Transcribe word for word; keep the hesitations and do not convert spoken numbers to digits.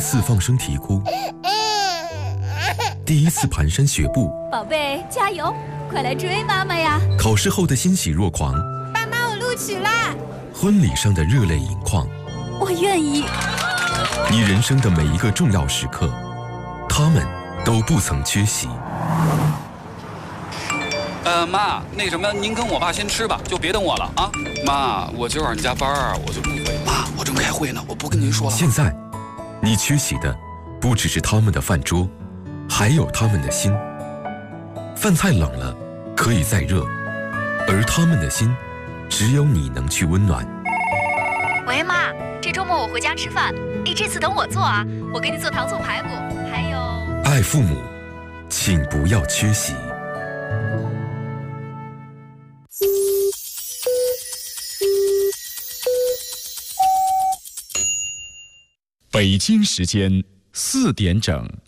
次放声啼哭，第一次蹒跚学步， 宝贝加油，快来追妈妈呀！ 考试后的欣喜若狂， 爸妈我录取啦！ 婚礼上的热泪盈眶， 我愿意。 你人生的每一个重要时刻，他们都不曾缺席。 呃，妈，那什么，您跟我爸先吃吧，就别等我了啊。妈，我今晚加班儿，我就不回。妈，我正开会呢，我不跟您说了。 现在，你缺席的不只是他们的饭桌，还有他们的心。饭菜冷了，可以再热，而他们的心，只有你能去温暖。 喂，妈，这周末我回家吃饭，你这次等我做啊，我给你做糖醋排骨，还有…… 爱父母，请不要缺席。 北京时间四点整。